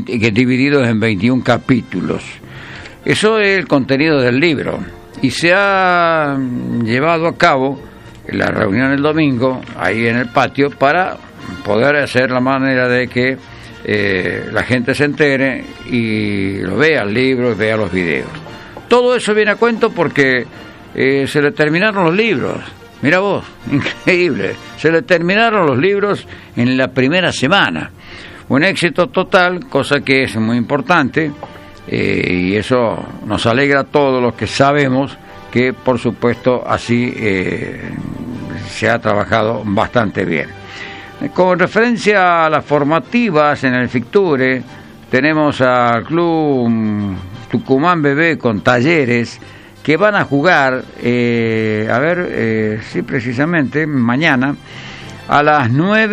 que divididos en 21 capítulos. Eso es el contenido del libro. Y se ha llevado a cabo la reunión el domingo, ahí en el patio, para poder hacer la manera de que la gente se entere y lo vea el libro y vea los videos. Todo eso viene a cuento porque se le terminaron los libros. Mira vos, increíble. Se le terminaron los libros en la primera semana. Un éxito total, cosa que es muy importante, y eso nos alegra a todos los que sabemos que, por supuesto, así se ha trabajado bastante bien. Con referencia a las formativas en el Ficture, tenemos al Club Tucumán Bebé con Talleres, que van a jugar, sí, precisamente, mañana, a las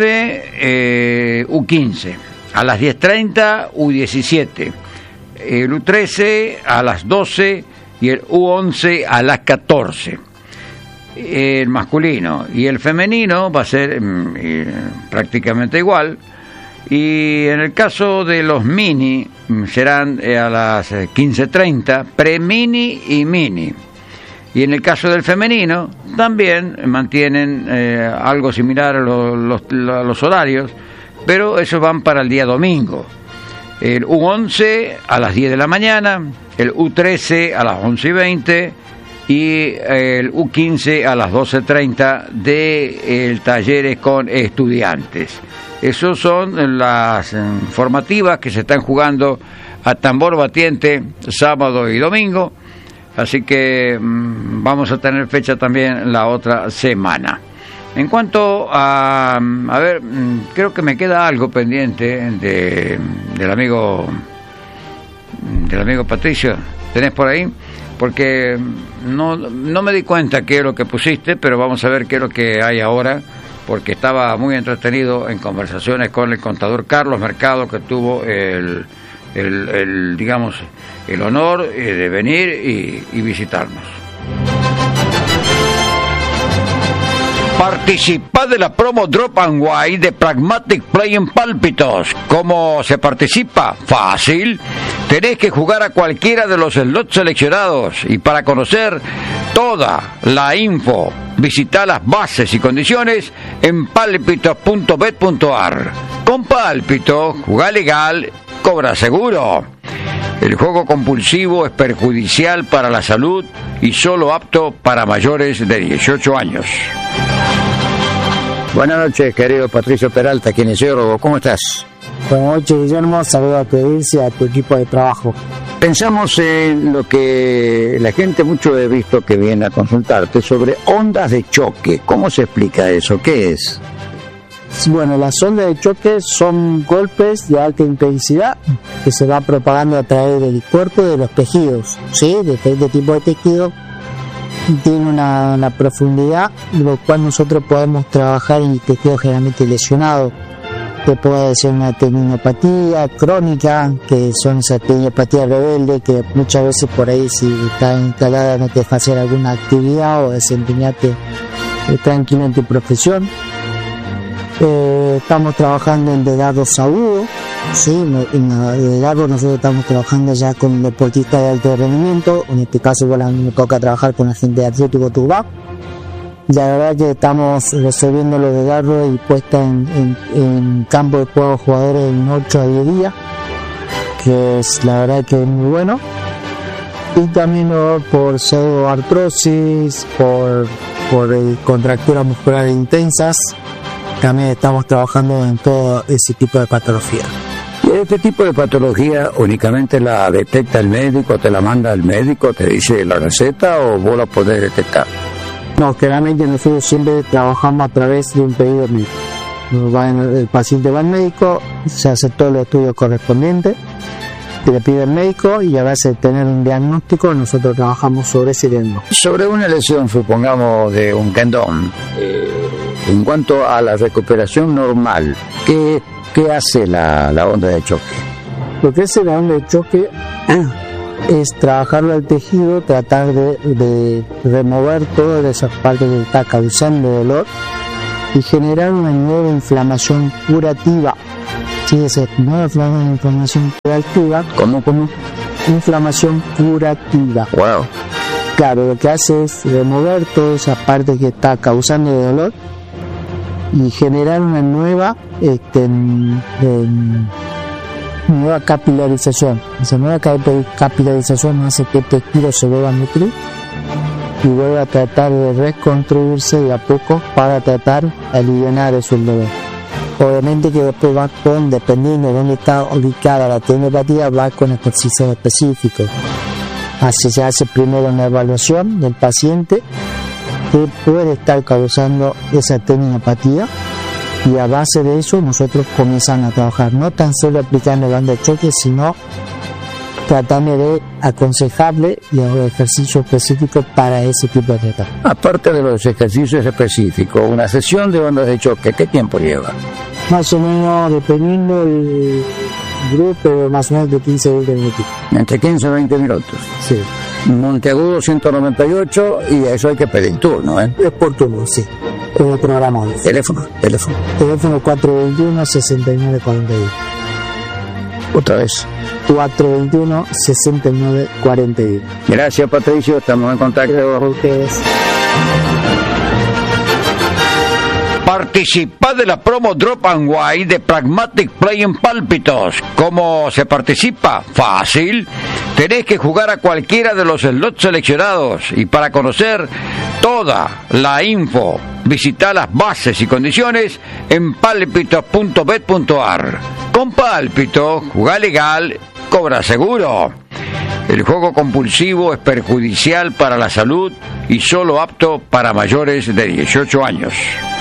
9 U15, a las 10:30 U17, el U13 a las 12 y el U11 a las 14. El masculino y el femenino va a ser prácticamente igual, y en el caso de los mini serán a las 15:30, pre-mini y mini, y en el caso del femenino también mantienen algo similar a los horarios, pero esos van para el día domingo. El U11 a las 10 de la mañana, el U13 a las 11:20 y el U15 a las 12:30 de Talleres con Estudiantes. Esos son las formativas que se están jugando a tambor batiente sábado y domingo, así que vamos a tener fecha también la otra semana. En cuanto a ver, creo que me queda algo pendiente del amigo Patricio. ¿Tenés por ahí? Porque no me di cuenta qué es lo que pusiste, pero vamos a ver qué es lo que hay ahora, porque estaba muy entretenido en conversaciones con el contador Carlos Mercado, que tuvo el honor de venir y visitarnos. Participa de la promo Drop and Wide de Pragmatic Play en Pálpitos. ¿Cómo se participa? Fácil. Tenés que jugar a cualquiera de los slots seleccionados, y para conocer toda la info, visita las bases y condiciones en pálpitos.bet.ar. Con Pálpito, jugá legal, cobra seguro. El juego compulsivo es perjudicial para la salud y solo apto para mayores de 18 años. Buenas noches, querido Patricio Peralta, kinesiólogo. ¿Cómo estás? Buenas noches, Guillermo. Saludos a tu audiencia y a tu equipo de trabajo. Pensamos en lo que la gente mucho he visto que viene a consultarte sobre ondas de choque. ¿Cómo se explica eso? ¿Qué es? Bueno, las ondas de choque son golpes de alta intensidad que se va propagando a través del cuerpo y de los tejidos, ¿sí? De este tipo de tejido tiene una profundidad, lo cual nosotros podemos trabajar en el tejido generalmente lesionado, que puede ser una tendinopatía crónica, que son esas tendinopatías rebeldes, que muchas veces por ahí, si está instalada, no te deja hacer alguna actividad o desempeñarte tranquilo en tu profesión. Estamos trabajando en desgarros agudos, ¿sí? En desgarros nosotros estamos trabajando ya con deportistas de alto rendimiento. En este caso, bueno, me toca trabajar con la gente de Atlético Tucumán. La verdad que estamos resolviendo los desgarros y puesta en campo de juego jugadores en 8 a 10 días, que es la verdad que es muy bueno. Y también por pseudoartrosis, por contracturas musculares intensas, también estamos trabajando en todo ese tipo de patología. ¿Y este tipo de patología únicamente la detecta el médico, te la manda el médico, te dice la receta, o vos la podés detectar? No, generalmente nosotros siempre trabajamos a través de un pedido médico. El paciente va al médico, se hace todos los estudios correspondientes, que le pide el médico, y a base de tener un diagnóstico nosotros trabajamos sobre ese diagnóstico. Sobre una lesión, supongamos, de un tendón, en cuanto a la recuperación normal, ¿qué hace la onda de choque? Lo que hace la onda de choque es trabajarlo al tejido, tratar de remover todas esas partes que está causando dolor y generar una nueva inflamación curativa, Sí, es no inflamación curativa. ¿Cómo? Inflamación curativa. Wow. Claro, lo que hace es remover toda esa parte que está causando el dolor y generar una nueva nueva capilarización. Esa nueva capilarización hace que el tejido se vuelva a nutrir y vuelva a tratar de reconstruirse de a poco para tratar de aliviar eso el dolor. Obviamente que después va dependiendo de dónde está ubicada la tendinopatía, va con ejercicios específicos. Se hace primero una evaluación del paciente que puede estar causando esa tendinopatía y a base de eso nosotros comenzamos a trabajar, no tan solo aplicando banda de choque, sino tratando de aconsejarle y hacer ejercicios específicos para ese tipo de tratamiento. Aparte de los ejercicios específicos, una sesión de bandas de choque, ¿qué tiempo lleva? Más o menos, dependiendo del grupo, más o menos de 15 a 20 minutos. Entre 15 y 20 minutos. Sí. Monteagudo 198 y eso hay que pedir turno, ¿eh? Es por turno, sí. Programado. Teléfono. Teléfono 421-6941. Otra vez. 421-6941. Gracias, Patricio, estamos en contacto con ustedes. Participa de la promo Drop and Wide de Pragmatic Play en Pálpitos. ¿Cómo se participa? Fácil. Tenés que jugar a cualquiera de los slots seleccionados y para conocer toda la info, visita las bases y condiciones en palpitos.bet.ar. Con Pálpitos, juega legal, cobra seguro. El juego compulsivo es perjudicial para la salud y solo apto para mayores de 18 años.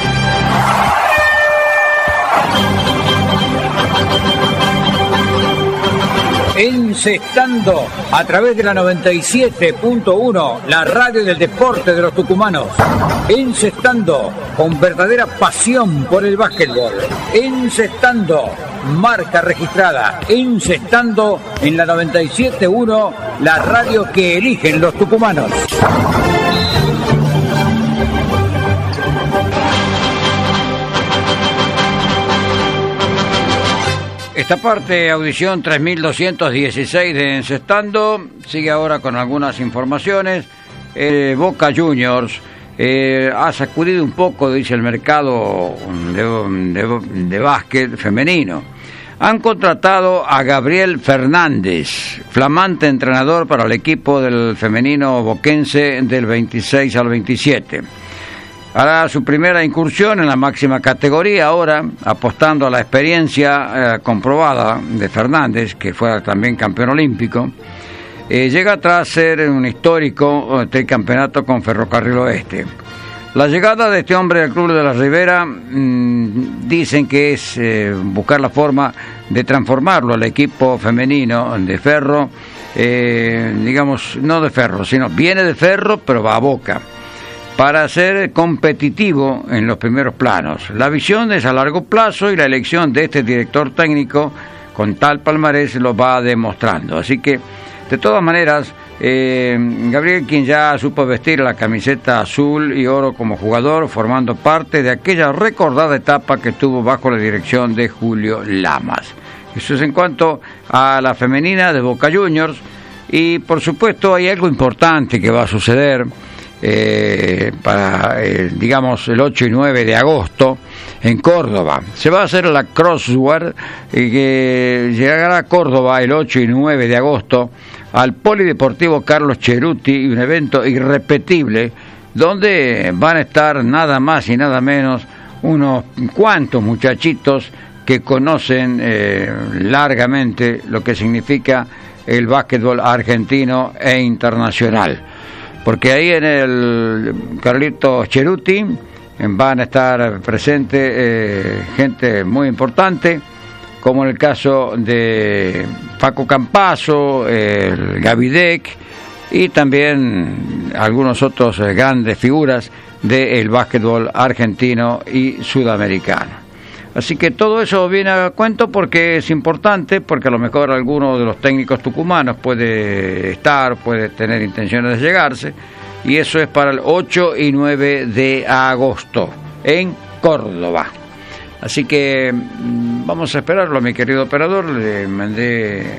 Encestando a través de la 97.1, la radio del deporte de los tucumanos. Encestando con verdadera pasión por el básquetbol. Encestando, marca registrada. Encestando en la 97.1, la radio que eligen los tucumanos. Esta parte, audición 3216 de Encestando, sigue ahora con algunas informaciones. Boca Juniors ha sacudido un poco, dice el mercado de básquet femenino. Han contratado a Gabriel Fernández, flamante entrenador para el equipo del femenino boquense del 26 al 27. Hará su primera incursión en la máxima categoría ahora, apostando a la experiencia comprobada de Fernández, que fue también campeón olímpico. Llega tras ser un histórico tricampeonato con Ferrocarril Oeste. La llegada de este hombre al Club de la Ribera dicen que es buscar la forma de transformarlo al equipo femenino de Ferro, digamos, no de Ferro, sino viene de Ferro, pero va a Boca, para ser competitivo en los primeros planos. La visión es a largo plazo y la elección de este director técnico con tal palmarés lo va demostrando. Así que, de todas maneras, Gabriel, quien ya supo vestir la camiseta azul y oro como jugador, formando parte de aquella recordada etapa que tuvo bajo la dirección de Julio Lamas. Eso es en cuanto a la femenina de Boca Juniors. Y, por supuesto, hay algo importante que va a suceder para, digamos, el 8 y 9 de agosto en Córdoba. Se va a hacer la Crossword que llegará a Córdoba el 8 y 9 de agosto al Polideportivo Carlos Cheruti, un evento irrepetible donde van a estar nada más y nada menos unos cuantos muchachitos que conocen largamente lo que significa el básquetbol argentino e internacional. Porque ahí en el Carlitos Cheruti van a estar presentes gente muy importante, como en el caso de Paco Campazo, el Gavidec y también algunos otros grandes figuras del básquetbol argentino y sudamericano. Así que todo eso viene a cuento porque es importante, porque a lo mejor alguno de los técnicos tucumanos puede tener intenciones de llegarse, y eso es para el 8 y 9 de agosto en Córdoba. Así que vamos a esperarlo, mi querido operador. Le mandé